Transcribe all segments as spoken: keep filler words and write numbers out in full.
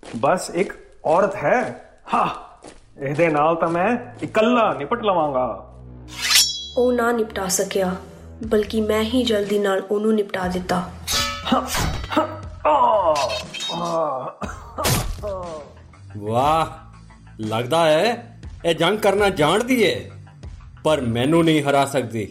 बस एक औरत है। हाँ, ਇਹਦੇ ਨਾਲ ਤਾਂ ਮੈਂ ਇਕੱਲਾ ਨਿਪਟ ਲਵਾਂਗਾ। ਉਹ ਨਾ ਨਿਪਟਾ ਸਕਿਆ, ਬਲਕਿ ਮੈਂ ਹੀ ਜਲਦੀ ਨਾਲ ਉਹਨੂੰ ਨਿਪਟਾ ਦਿੱਤਾ। वाह, लगता है ये जंग करना जानती है, पर मैनू नहीं हरा सकती।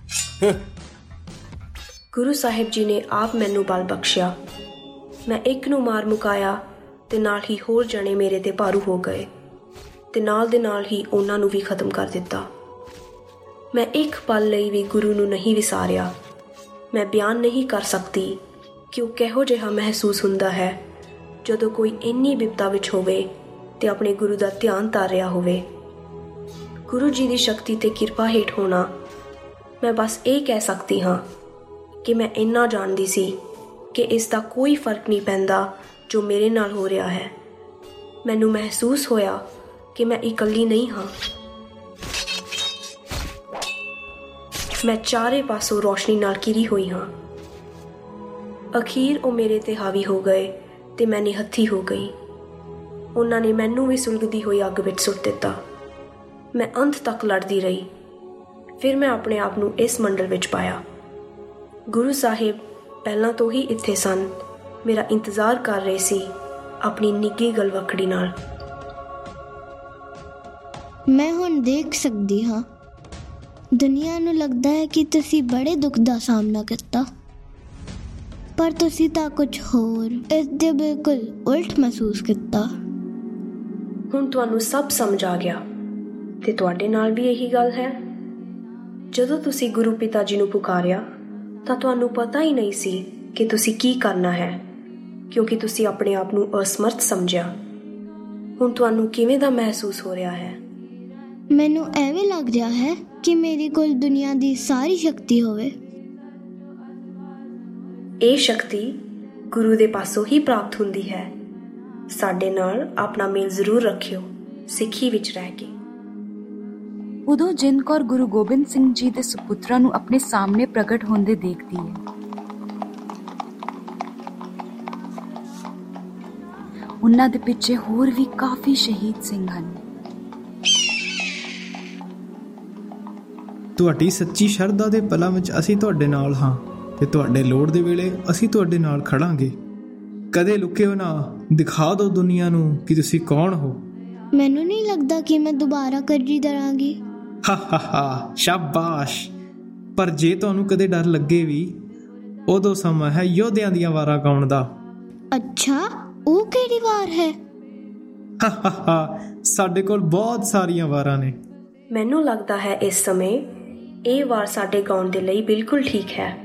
गुरु साहिब जी ने आप मैनू बल बख्शिया। मैं एक नू मार मुकाया ते नाल ही होर जने मेरे ते भारू हो गए ते नाल दे नाल ही उन्हां नू भी खत्म कर दिता। मैं एक पल लई भी गुरु नू नहीं विसारिया। मैं बयान नहीं कर सकती कि वो किहो जिहा महसूस हुंदा है ਜਦੋਂ ਕੋਈ ਇੰਨੀ ਬਿਪਤਾ ਵਿੱਚ ਹੋਵੇ ਤੇ ਆਪਣੇ ਗੁਰੂ ਦਾ ਧਿਆਨ ਧਰ ਰਿਹਾ ਹੋਵੇ। ਗੁਰੂ ਜੀ ਦੀ ਸ਼ਕਤੀ ਤੇ ਕਿਰਪਾ ਹੇਠ ਹੋਣਾ। ਮੈਂ ਬਸ ਇਹ ਕਹਿ ਸਕਦੀ ਹਾਂ ਕਿ ਮੈਂ ਇੰਨਾ ਜਾਣਦੀ ਸੀ ਕਿ ਇਸ ਦਾ ਕੋਈ ਫਰਕ ਨਹੀਂ ਪੈਂਦਾ ਜੋ ਮੇਰੇ ਨਾਲ ਹੋ ਰਿਹਾ ਹੈ। ਮੈਨੂੰ ਮਹਿਸੂਸ ਹੋਇਆ ਕਿ ਮੈਂ ਇਕੱਲੀ ਨਹੀਂ ਹਾਂ। ਮੈਂ ਚਾਰੇ ਪਾਸੋਂ ਰੋਸ਼ਨੀ ਨਾਲ ਘਿਰੀ ਹੋਈ ਹਾਂ। ਅਖੀਰ ਉਹ ਮੇਰੇ ਤੇ ਹਾਵੀ ਹੋ ਗਏ ਤੇ ਮੈਂ ਨਿਹੱਥੀ ਹੋ ਗਈ। ਉਹਨਾਂ ਨੇ ਮੈਨੂੰ ਵੀ ਸੁਲਗਦੀ ਹੋਈ ਅੱਗ ਵਿੱਚ ਸੁੱਟ ਦਿੱਤਾ। ਮੈਂ ਅੰਤ ਤੱਕ ਲੜਦੀ ਰਹੀ। ਫਿਰ ਮੈਂ ਆਪਣੇ ਆਪ ਨੂੰ ਇਸ ਮੰਡਲ ਵਿੱਚ ਪਾਇਆ। ਗੁਰੂ ਸਾਹਿਬ ਪਹਿਲਾਂ ਤੋਂ ਹੀ ਇੱਥੇ ਸਨ, ਮੇਰਾ ਇੰਤਜ਼ਾਰ ਕਰ ਰਹੇ ਸੀ ਆਪਣੀ ਨਿੱਘੀ ਗਲਵੱਕੜੀ ਨਾਲ। ਮੈਂ ਹੁਣ ਦੇਖ ਸਕਦੀ ਹਾਂ, ਦੁਨੀਆ ਨੂੰ ਲੱਗਦਾ ਹੈ ਕਿ ਤੁਸੀਂ ਬੜੇ ਦੁੱਖ ਦਾ ਸਾਹਮਣਾ ਕੀਤਾ, ਪਰ ਤੁਸੀਂ ਤਾਂ ਕੁਝ ਹੋਰ ਇਸ ਦੇ ਬਿਲਕੁਲ ਉਲਟ ਮਹਿਸੂਸ ਕੀਤਾ। ਹੁਣ ਤੁਹਾਨੂੰ ਸਭ ਸਮਝ ਆ ਗਿਆ ਤੇ ਤੁਹਾਡੇ ਨਾਲ ਵੀ ਇਹੀ ਗੱਲ ਹੈ। ਜਦੋਂ ਤੁਸੀਂ ਗੁਰੂ ਪਿਤਾ ਜੀ ਨੂੰ ਪੁਕਾਰਿਆ ਤਾਂ ਤੁਹਾਨੂੰ ਪਤਾ ਹੀ ਨਹੀਂ ਸੀ ਕਿ ਤੁਸੀਂ ਕੀ ਕਰਨਾ ਹੈ, ਕਿਉਂਕਿ ਤੁਸੀਂ ਆਪਣੇ ਆਪ ਨੂੰ ਅਸਮਰਥ ਸਮਝਿਆ। ਹੁਣ ਤੁਹਾਨੂੰ ਕਿਵੇਂ ਦਾ ਮਹਿਸੂਸ ਹੋ ਰਿਹਾ ਹੈ? ਮੈਨੂੰ ਐਵੇਂ ਲੱਗ ਰਿਹਾ ਹੈ ਕਿ ਮੇਰੇ ਕੋਲ ਦੁਨੀਆ ਦੀ ਸਾਰੀ ਸ਼ਕਤੀ ਹੋਵੇ। ਇਹ ਸ਼ਕਤੀ ਗੁਰੂ ਦੇ ਪਾਸੋਂ ਹੀ ਪ੍ਰਾਪਤ ਹੁੰਦੀ ਹੈ। ਸਾਡੇ ਨਾਲ ਆਪਣਾ ਮੇਲ ਜ਼ਰੂਰ ਰੱਖਿਓ, ਸਿੱਖੀ ਵਿੱਚ ਰਹਿ ਕੇ। ਉਦੋਂ ਜਿੰਦ ਕੌਰ ਗੁਰੂ ਗੋਬਿੰਦ ਸਿੰਘ ਜੀ ਦੇ ਸੁਪੁੱਤਰਾਂ ਨੂੰ ਆਪਣੇ ਸਾਹਮਣੇ ਪ੍ਰਗਟ ਹੁੰਦੇ ਦੇਖਦੀ ਹੈ। ਉਹਨਾਂ ਦੇ ਪਿੱਛੇ ਹੋਰ ਵੀ ਕਾਫੀ ਸ਼ਹੀਦ ਸਿੰਘ ਹਨ। ਤੁਹਾਡੀ ਸੱਚੀ ਸ਼ਰਧਾ ਦੇ ਪਲਾਂ ਵਿੱਚ ਅਸੀਂ ਤੁਹਾਡੇ ਨਾਲ ਹਾਂ ਤੇ ਤੁਹਾਡੇ ਲੋੜ ਦੇ ਵੇਲੇ ਅਸੀਂ ਤੁਹਾਡੇ ਨਾਲ ਖੜਾਂਗੇ। ਕਦੇ ਲੁਕਿਓ ਨਾ, ਦਿਖਾ ਦਿਓ ਦੁਨੀਆ ਨੂੰ ਕਿ ਤੁਸੀਂ ਕੌਣ ਹੋ। ਮੈਨੂੰ ਨਹੀਂ ਲੱਗਦਾ ਕਿ ਮੈਂ ਦੁਬਾਰਾ ਕਰਜ਼ੀ ਦਰਾਂਗੀ। ਹਾ ਹਾ ਹਾ, ਸ਼ਾਬਾਸ਼। ਪਰ ਜੇ ਤੁਹਾਨੂੰ ਕਦੇ ਡਰ ਲੱਗੇ ਵੀ, ਉਦੋਂ ਸਮਾਂ ਹੈ ਯੋਧਿਆਂ ਦੀਆਂ ਵਾਰਾਂ ਗਾਉਣ ਦਾ। ਅੱਛਾ, ਉਹ ਕਿਹੜੀ ਵਾਰ ਹੈ? ਹਾ ਹਾ ਹਾ, ਸਾਡੇ ਕੋਲ ਬਹੁਤ ਸਾਰੀਆਂ ਵਾਰਾਂ ਨੇ। ਮੈਨੂੰ ਲੱਗਦਾ ਹੈ ਇਸ ਸਮੇਂ ਇਹ ਵਾਰ ਸਾਡੇ ਗਾਉਣ ਦੇ ਲਈ ਬਿਲਕੁਲ ਠੀਕ ਹੈ।